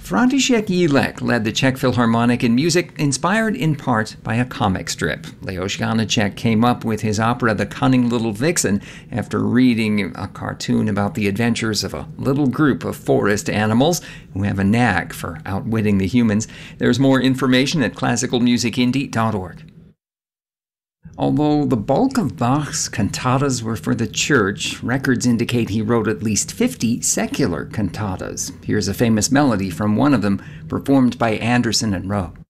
František Jílek led the Czech Philharmonic in music inspired in part by a comic strip. Leos Janáček came up with his opera The Cunning Little Vixen after reading a cartoon about the adventures of a little group of forest animals who have a knack for outwitting the humans. There's more information at classicalmusicindie.org. Although the bulk of Bach's cantatas were for the church, records indicate he wrote at least 50 secular cantatas. Here's a famous melody from one of them, performed by Anderson and Rowe.